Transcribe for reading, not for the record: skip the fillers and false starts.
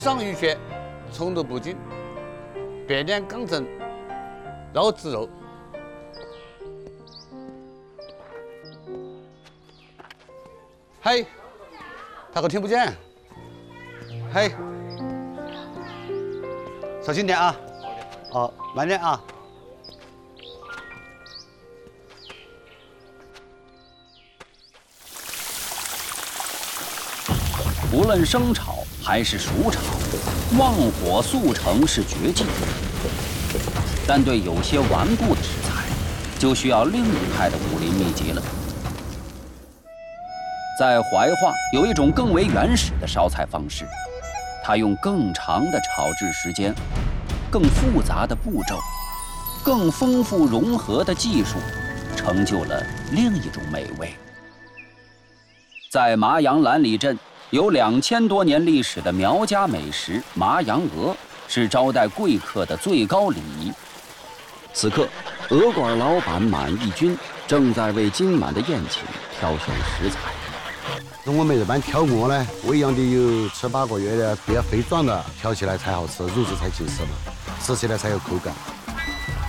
上淤血，冲毒不尽，白练钢针，绕子肉。嘿，大哥听不见。嘿，小心点啊！哦，慢点啊！ 无论生炒还是熟炒，旺火速成是绝技。但对有些顽固的食材，就需要另一派的武林秘籍了。在怀化有一种更为原始的烧菜方式，它用更长的炒制时间、更复杂的步骤、更丰富融合的技术，成就了另一种美味。在麻阳兰里镇。有2000多年历史的苗家美食麻阳鹅，是招待贵客的最高礼仪。此刻，鹅馆老板满义军正在为今晚的宴请挑选食材。 我们一般挑鹅呢，喂养的有7、8个月的，变肥壮的，挑起来才好吃，入质才紧实嘛，吃起来才有口感。